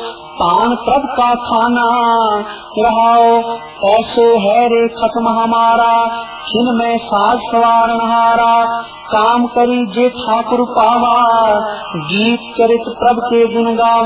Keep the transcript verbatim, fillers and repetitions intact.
पान प्रभ का खाना रहाओ। ऐसो है रे खत्म हमारा खिन में साज सवारण हारा। काम करी जे ठाकुर पावा गीत चरित प्रभ के गुण गावा।